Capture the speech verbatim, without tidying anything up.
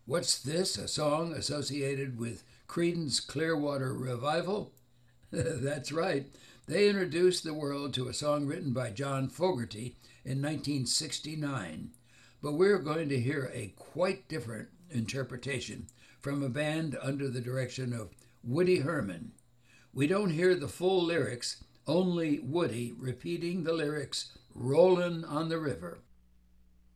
What's this? A song associated with Creedence Clearwater Revival? That's right. They introduced the world to a song written by John Fogerty in nineteen sixty-nine. But we're going to hear a quite different interpretation from a band under the direction of Woody Herman. We don't hear the full lyrics, only Woody repeating the lyrics, "Rollin' on the River."